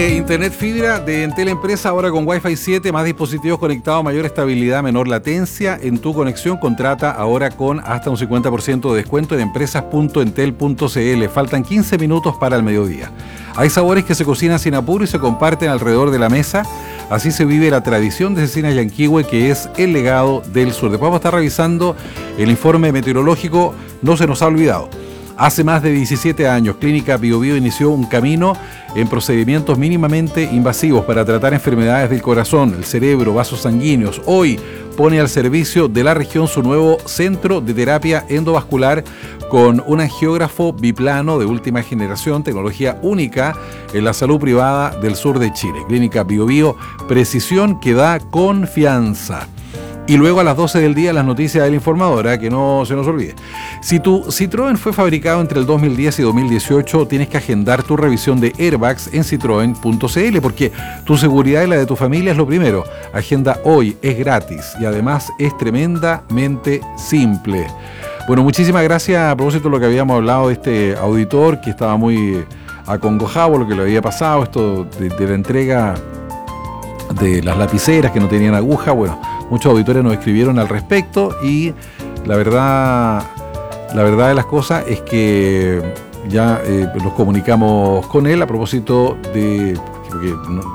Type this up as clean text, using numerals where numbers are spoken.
Internet fibra de Entel Empresa, ahora con Wi-Fi 7, más dispositivos conectados, mayor estabilidad, menor latencia en tu conexión. Contrata ahora con hasta un 50% de descuento en empresas.entel.cl. Faltan 15 minutos para el mediodía. Hay sabores que se cocinan sin apuro y se comparten alrededor de la mesa. Así se vive la tradición de Cecinas Yanquihue, que es el legado del sur. Después vamos a estar revisando el informe meteorológico. No se nos ha olvidado. Hace más de 17 años, Clínica Bio Bio inició un camino en procedimientos mínimamente invasivos para tratar enfermedades del corazón, el cerebro, vasos sanguíneos. Hoy pone al servicio de la región su nuevo centro de terapia endovascular con un angiógrafo biplano de última generación, tecnología única en la salud privada del sur de Chile. Clínica Bio Bio, precisión que da confianza. Y luego a las 12 del día las noticias del informador, que no se nos olvide. Si tu Citroën fue fabricado entre el 2010 y 2018, tienes que agendar tu revisión de airbags en citroen.cl, porque tu seguridad y la de tu familia es lo primero. Agenda hoy, es gratis y además es tremendamente simple. Bueno, muchísimas gracias. A propósito de lo que habíamos hablado de este auditor que estaba muy acongojado por lo que le había pasado, esto de la entrega de las lapiceras que no tenían aguja. Bueno, muchos auditores nos escribieron al respecto y la verdad de las cosas es que ya nos comunicamos con él a propósito de... Porque